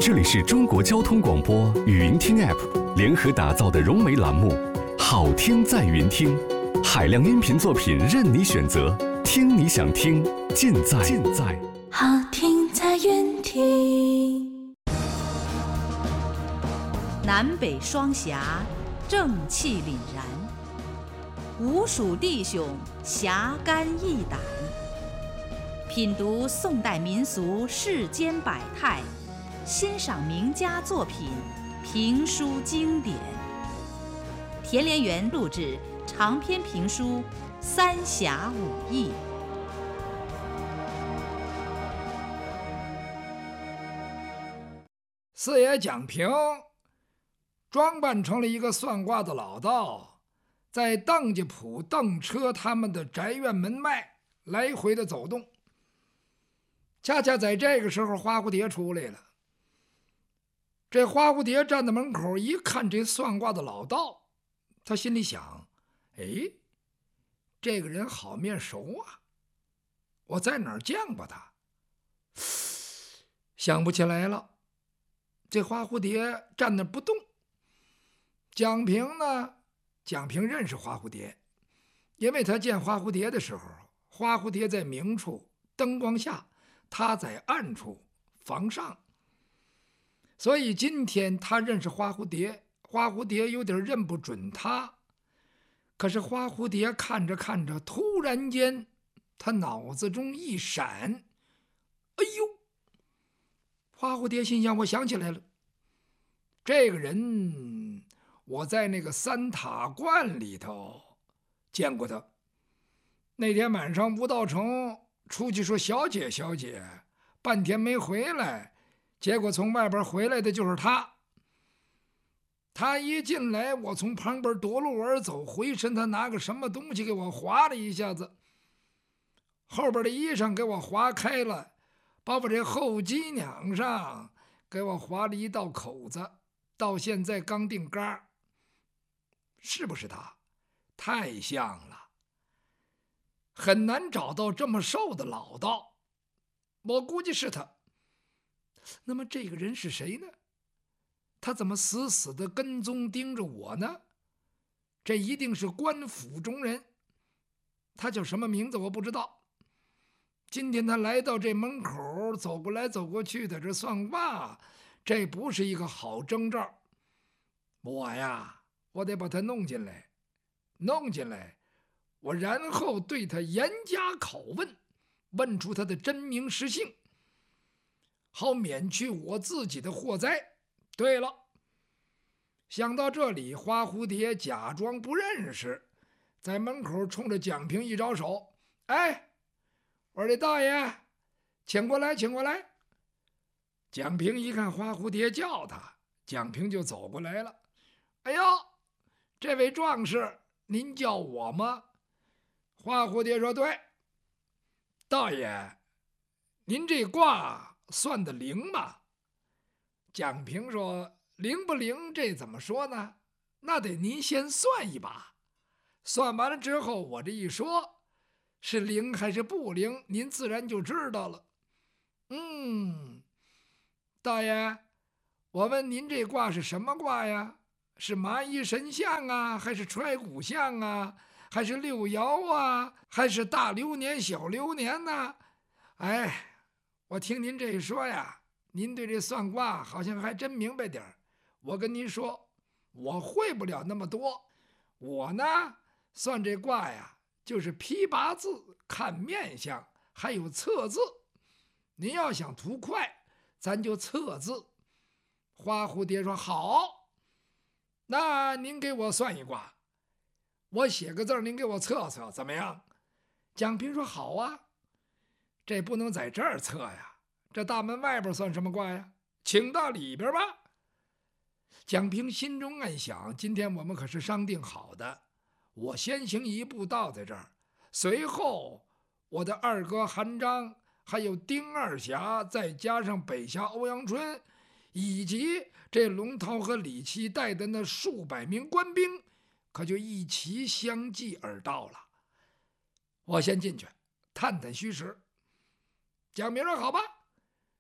这里是中国交通广播语音听 App 联合打造的融媒栏目，好听在云听，海量音频作品任你选择，听你想听，尽在好听在云听。 南北双侠，正气凛然；吴蜀弟兄，侠肝义胆。品读宋代民俗世间百态，欣赏名家作品，评书经典。田连元录制长篇评书《三侠五义》。 四爷蒋平装扮成了一个算卦的老道，在邓家铺邓车他们的宅院门外来回的走动。恰恰在这个时候，花蝴蝶出来了。这花蝴蝶站在门口一看这算卦的老道，他心里想：哎，这个人好面熟啊，我在哪儿见过他？想不起来了。这花蝴蝶站那不动。蒋平呢？蒋平认识花蝴蝶，因为他见花蝴蝶的时候，花蝴蝶在明处灯光下，他在暗处房上，所以今天他认识花蝴蝶，花蝴蝶有点认不准他。可是花蝴蝶看着看着，突然间他脑子中一闪，哎呦！花蝴蝶心想，我想起来了，这个人我在那个三塔观里头见过他。那天晚上吴道成出去说小姐小姐，半天没回来，结果从外边回来的就是他。他一进来，我从旁边夺路而走，回身他拿个什么东西给我划了一下子，后边的衣裳给我划开了，把我这后脊梁上给我划了一道口子，到现在刚定杆。是不是他？太像了，很难找到这么瘦的老道，我估计是他。那么这个人是谁呢？他怎么死死的跟踪盯着我呢？这一定是官府中人，他叫什么名字我不知道。今天他来到这门口，走过来走过去的，这算卦，这不是一个好征兆。我得把他弄进来，我然后对他严加拷问，问出他的真名实姓，好免去我自己的祸灾。对了，想到这里，花蝴蝶假装不认识，在门口冲着蒋平一招手：“哎，我说这大爷，请过来，请过来。”蒋平一看花蝴蝶叫他，蒋平就走过来了。哎呦，这位壮士，您叫我吗？花蝴蝶说：“对。”大爷，您这卦算得灵吗？蒋平说：“灵不灵，这怎么说呢？那得您先算一把，算完了之后，我这一说，是灵还是不灵，您自然就知道了。”大爷，我问您这卦是什么卦呀？是麻衣神相啊，还是揣骨相啊，还是六爻啊，还是大流年小流年呢？哎，我听您这一说呀，您对这算卦好像还真明白点儿。我跟您说，我会不了那么多。我呢，算这卦呀，就是批八字、看面相，还有测字。您要想图快，咱就测字。花蝴蝶说：“好，那您给我算一卦，我写个字，您给我测测，怎么样？”蒋平说：“好啊。”这不能在这儿测呀，这大门外边算什么卦呀？请到里边吧。蒋平心中暗想，今天我们可是商定好的，我先行一步到在这儿，随后我的二哥韩章，还有丁二侠，再加上北侠欧阳春，以及这龙涛和李琦带的那数百名官兵，可就一齐相继而到了。我先进去探探虚实。蒋平说：“好吧，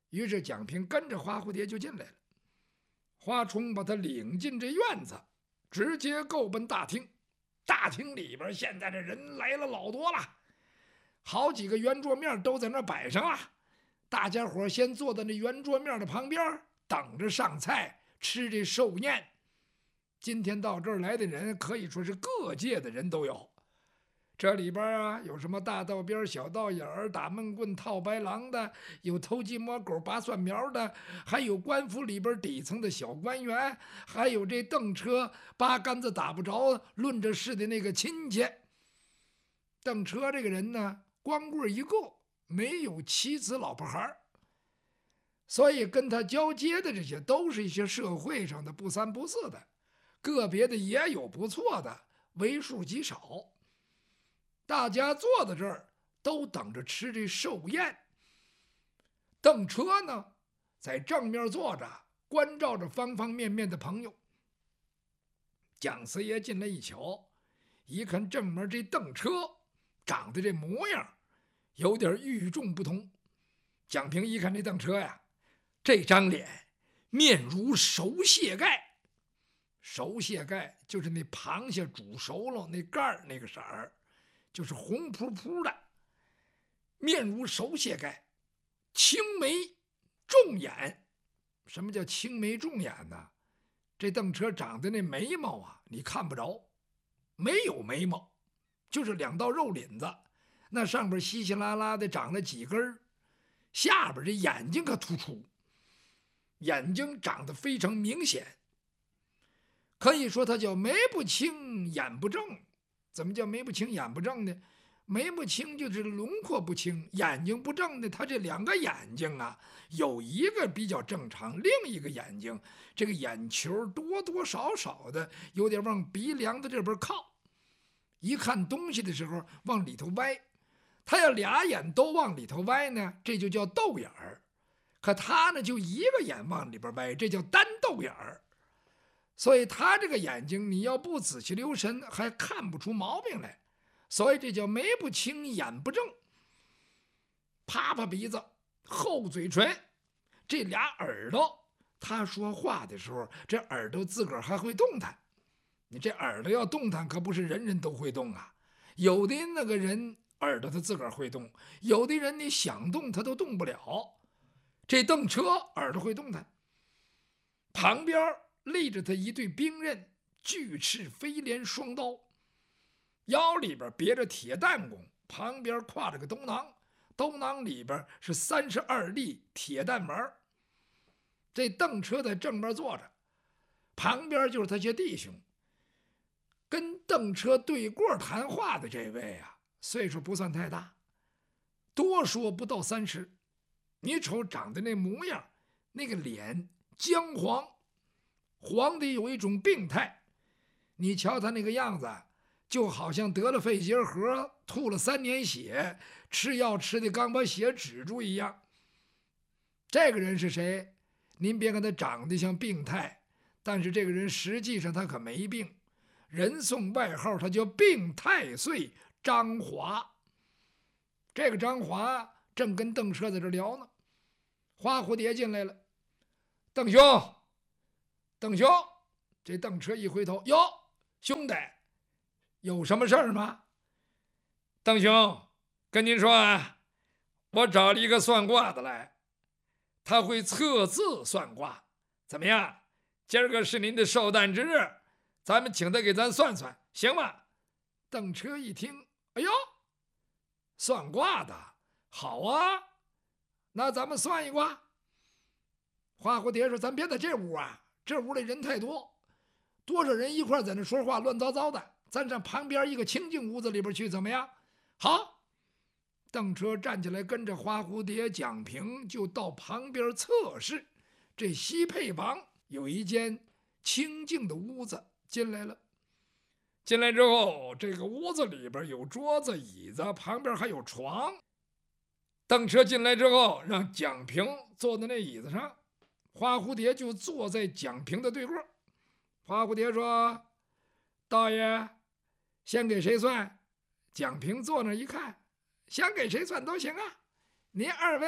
于是蒋平跟着花蝴蝶就进来了。花冲把他领进这院子，直接够奔大厅。大厅里边现在这人来了老多了，好几个圆桌面都在那摆上了。大家伙先坐在那圆桌面的旁边，等着上菜吃这寿宴。今天到这儿来的人可以说是各界的人都有。这里边啊，有什么大道边、小道眼儿、打闷棍、套白狼的，有偷鸡摸狗、拔蒜苗的，还有官府里边底层的小官员，还有这蹬车八竿子打不着、论着事的那个亲戚。蹬车这个人呢，光棍一个，没有妻子老婆孩，所以跟他交接的这些都是一些社会上的不三不四的，个别的也有不错的，为数极少。大家坐在这儿都等着吃这寿宴。蹬车呢，在正面坐着，关照着方方面面的朋友。蒋四爷进来一瞧，一看正门这蹬车长得这模样有点与众不同。蒋平一看这蹬车呀，这张脸面如熟蟹盖，熟蟹盖就是那螃蟹煮熟了那盖儿那个色儿，就是红扑扑的，面如熟蟹盖，青眉重眼。什么叫青眉重眼呢？这蹬车长的那眉毛啊，你看不着，没有眉毛，就是两道肉领子，那上边稀稀拉拉的长了几根，下边这眼睛可突出，眼睛长得非常明显，可以说它叫眉不清眼不正。怎么叫眉不清眼不正呢？眉不清就是轮廓不清，眼睛不正呢，他这两个眼睛啊，有一个比较正常，另一个眼睛这个眼球多多少少的有点往鼻梁的这边靠，一看东西的时候往里头歪。他要俩眼都往里头歪呢，这就叫豆眼儿，可他呢就一个眼往里边歪，这叫单豆眼儿。所以他这个眼睛你要不仔细留神还看不出毛病来，所以这叫眉不清眼不正。啪啪鼻子，厚嘴唇，这俩耳朵，他说话的时候这耳朵自个儿还会动弹。你这耳朵要动弹可不是人人都会动啊，有的那个人耳朵他自个儿会动，有的人你想动他都动不了。这蹬车耳朵会动弹。旁边立着他一对兵刃，巨翅飞镰双刀，腰里边别着铁弹弓，旁边挎着个兜囊，兜囊里边是32粒铁弹丸。这蹬车在正面坐着，旁边就是他些弟兄。跟蹬车对过谈话的这位啊，岁数不算太大，多说不到30。你瞅长得那模样，那个脸姜黄，黄的有一种病态。你瞧他那个样子，就好像得了肺结核，吐了3年血，吃药吃的刚把血止住一样。这个人是谁？您别看他长得像病态，但是这个人实际上他可没病。人送外号他叫病太岁张华。这个张华正跟邓车在这聊呢，花蝴蝶进来了。邓兄，邓兄，这邓车一回头，哟，兄弟，有什么事儿吗？邓兄，跟您说啊，我找了一个算卦的来，他会测字算卦，怎么样？今儿个是您的寿诞之日，咱们请他给咱算算，行吗？邓车一听，哎呦，算卦的，好啊，那咱们算一卦。花蝴蝶说：“咱别在这屋啊，这屋里人太多，多少人一块在那说话，乱糟糟的。咱上旁边一个清净屋子里边去，怎么样？”好。邓车站起来，跟着花蝴蝶、蒋平就到旁边侧室，这西配房有一间清净的屋子，进来了。进来之后，这个屋子里边有桌子、椅子，旁边还有床。邓车进来之后，让蒋平坐在那椅子上。花蝴蝶就坐在蒋平的对过。花蝴蝶说：“道爷，先给谁算？”蒋平坐那一看，想给谁算都行啊，您二位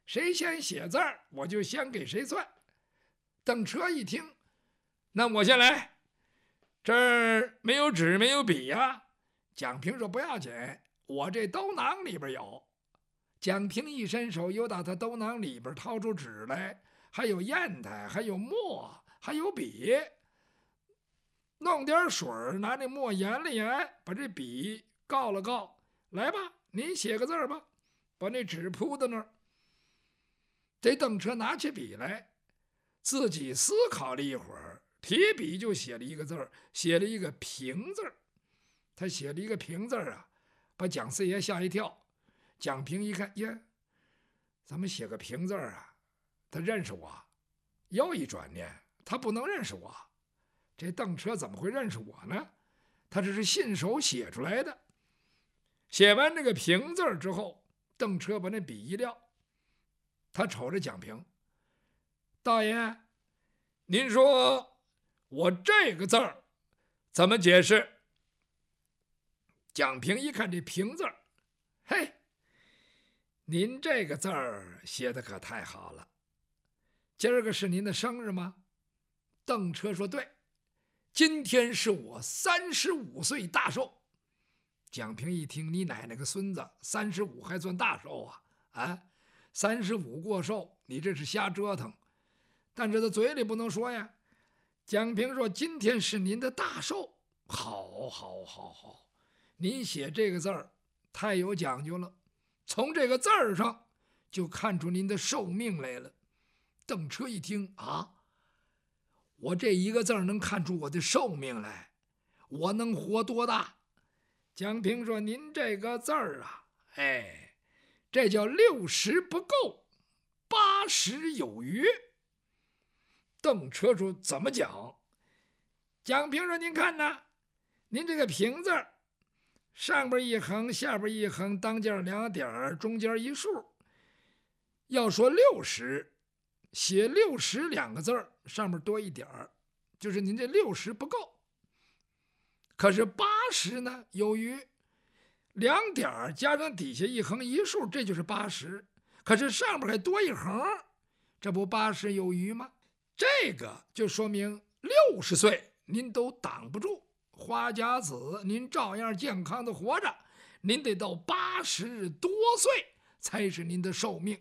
谁先写字儿，我就先给谁算。邓车一听，那我先来，这儿没有纸没有笔呀。蒋平说不要紧，我这兜囊里边有。蒋平一伸手，又打他兜囊里边掏出纸来，还有砚台，还有墨，还有笔。弄点水，拿这墨研了研，把这笔告了告，来吧，您写个字吧。把那纸铺在那儿。这邓车拿起笔来，自己思考了一会儿，提笔就写了一个字儿，写了一个平字儿。他写了一个平字儿啊，把蒋四爷吓一跳。蒋平一看，呀，怎么写个平字儿啊？他认识我。又一转念，他不能认识我。这邓车怎么会认识我呢？他这是信手写出来的。写完这个平字儿之后，邓车把那笔一撂，他瞅着蒋平，大爷，您说我这个字儿怎么解释？蒋平一看这平字儿，嘿，您这个字儿写的可太好了。今儿个是您的生日吗？邓车说对，今天是我35岁大寿。蒋平一听，你奶奶个孙子，35还算大寿啊！35过寿，你这是瞎折腾。但是他嘴里不能说呀。蒋平说：“今天是您的大寿，好，您写这个字儿太有讲究了，从这个字儿上就看出您的寿命来了。”邓车一听啊，我这一个字儿能看出我的寿命来，我能活多大？蒋平说：“您这个字儿啊，这叫60不够，80有余。”邓车说：“怎么讲？”蒋平说：“您看呐，您这个平字儿，上边一横，下边一横，当间2点，中间一竖。要说60，写60两个字儿，上面多一点儿，就是您这60不够。可是80呢，有余，2点加上底下一横一竖，这就是80。可是上边还多一横，这不80有余吗？这个就说明60岁您都挡不住，花甲子您照样健康的活着，您得到80多岁才是您的寿命。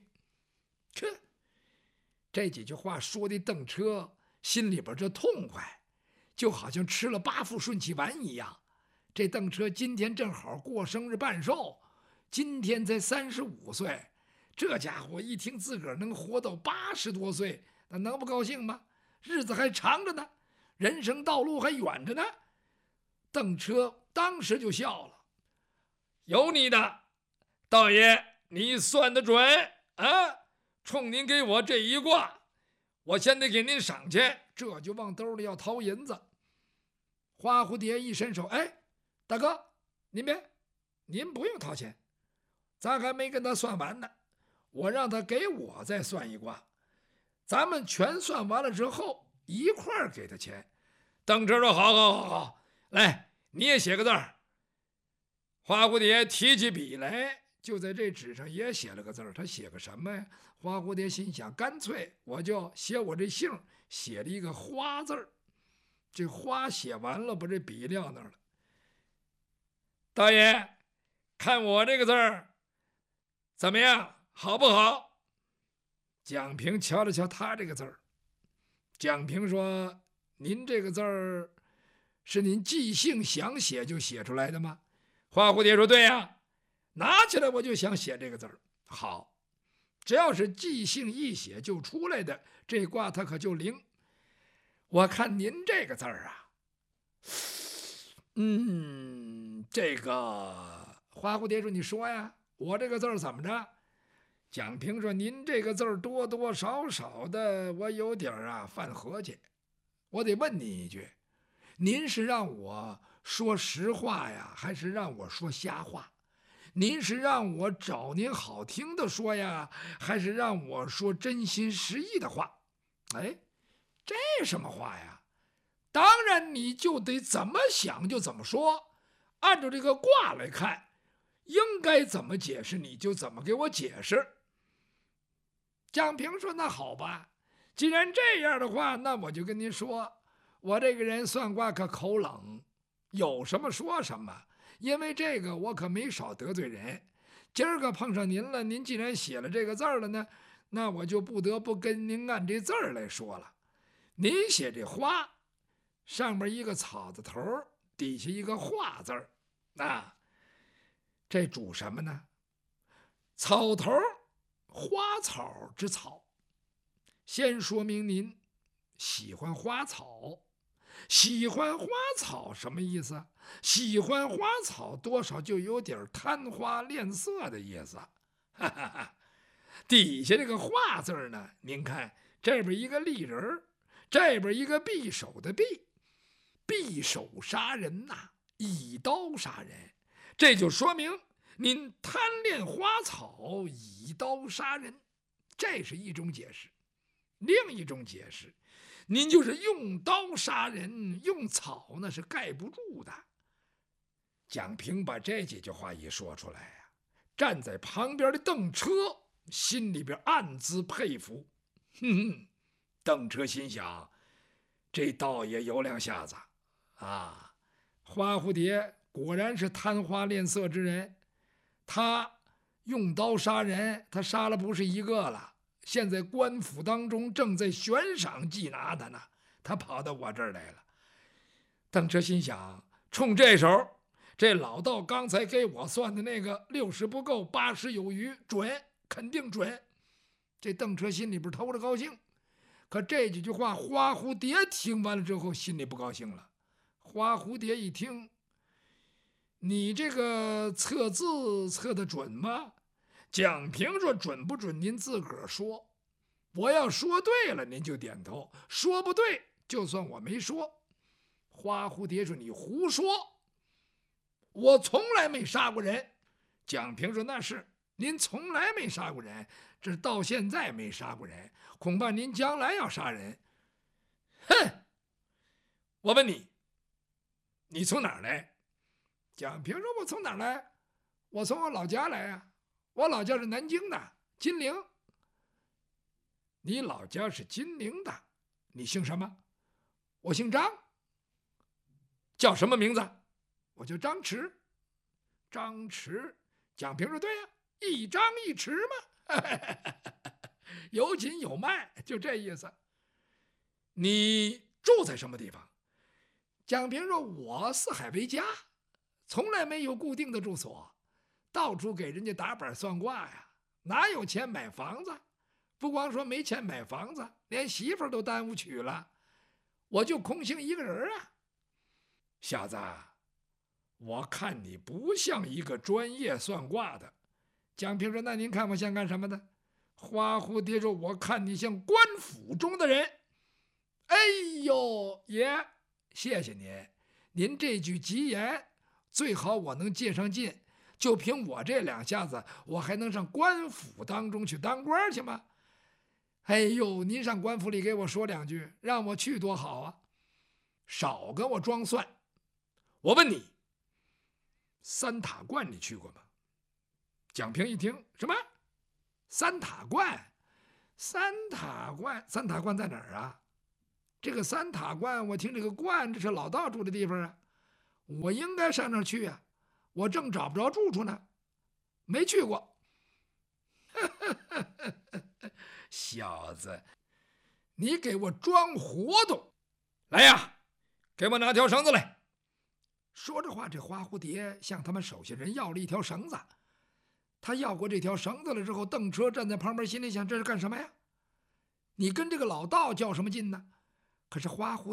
这几句话说的邓车心里边这痛快，就好像吃了8副顺气丸一样。这邓车今天正好过生日办寿，今天才35岁，这家伙一听自个儿能活到80多岁，那能不高兴吗？日子还长着呢，人生道路还远着呢。邓车当时就笑了：“有你的，道爷，你算得准啊！冲您给我这一卦，我先得给您赏钱。”这就往兜里要掏银子。花蝴蝶一伸手：“大哥，您不用掏钱，咱还没跟他算完呢，我让他给我再算一卦，咱们全算完了之后一块儿给他钱。”邓车说：“好，来，你也写个字儿。”花蝴蝶提起笔来，就在这纸上也写了个字儿。他写个什么呀？花蝴蝶心想，干脆我就写我这姓，写了一个花字儿。这花写完了，把这笔撂那儿了。大爷，看我这个字儿怎么样？好不好？蒋平瞧了瞧他这个字儿。蒋平说：“您这个字儿是您即兴想写就写出来的吗？”花蝴蝶说：“对呀，拿起来我就想写这个字儿。”好，只要是即兴一写就出来的，这卦它可就灵。我看您这个字儿啊，这个花蝴蝶说：“你说呀，我这个字儿怎么着？”蒋平说：“您这个字儿多多少少的，我有点犯合计。我得问您一句，您是让我说实话呀，还是让我说瞎话？您是让我找您好听的说呀，还是让我说真心实意的话？”这什么话呀？当然你就得怎么想就怎么说，按照这个卦来看，应该怎么解释你就怎么给我解释。 蒋平说：“那好吧，既然这样的话，那我就跟您说，我这个人算卦可口冷，有什么说什么。因为这个我可没少得罪人。今儿个碰上您了，您既然写了这个字儿了呢，那我就不得不跟您按这字儿来说了。您写这花，上面一个草字头，底下一个画字儿，这主什么呢？草头，花草之草。先说明您喜欢花草。喜欢花草什么意思？喜欢花草多少就有点贪花恋色的意思。底下这个画字呢，您看这边一个立人，这边一个匕首的匕，匕首杀人呐，以刀杀人，这就说明您贪恋花草，以刀杀人，这是一种解释。另一种解释，您就是用刀杀人，用草那是盖不住的。蒋平把这几句话一说出来呀，站在旁边的邓车心里边暗自佩服。邓车心想，这道爷有两下子啊！花蝴蝶果然是贪花恋色之人，他用刀杀人，他杀了不是一个了。现在官府当中正在悬赏缉拿他呢，他跑到我这儿来了。邓车心想，冲这手，这老道刚才给我算的那个60不够80有余，准，肯定准。这邓车心里边偷着高兴，可这几句话花蝴蝶听完了之后心里不高兴了。花蝴蝶一听，你这个测字测得准吗？蒋平说：“准不准您自个儿说，我要说对了您就点头，说不对就算我没说。”花蝴蝶说：“你胡说，我从来没杀过人。”蒋平说：“那是，您从来没杀过人，这到现在没杀过人，恐怕您将来要杀人。”哼！我问你，你从哪儿来？蒋平说：“我从哪儿来？我从我老家来呀。我老家是南京的，金陵。”你老家是金陵的，你姓什么？我姓张。叫什么名字？我叫张弛。张弛。蒋平说：“对呀，一张一弛嘛，有紧有慢，就这意思。”你住在什么地方？蒋平说：“我四海为家，从来没有固定的住所。到处给人家打板算卦呀，哪有钱买房子？不光说没钱买房子，连媳妇都耽误娶了，我就空姓一个人啊。”小子，我看你不像一个专业算卦的。蒋平说：“那您看我像干什么的？”花蝴蝶说：“我看你像官府中的人。”哎呦，爷，谢谢您，您这句吉言，最好我能借上劲。就凭我这两下子，我还能上官府当中去当官去吗？哎呦，您上官府里给我说两句，让我去多好啊！少跟我装蒜。我问你，三塔观你去过吗？蒋平一听，什么三塔观？三塔观在哪儿啊？这个三塔观，我听这个观，这是老道住的地方啊，我应该上那儿去啊。我正找不着住处呢，没去过。小子，你给我装活动来呀！给我拿条绳子来。说着话，这花蝴蝶向他们手下人要了一条绳子。他要过这条绳子了之后，邓车站在旁边，心里想：这是干什么呀？你跟这个老道较什么劲呢？可是花蝴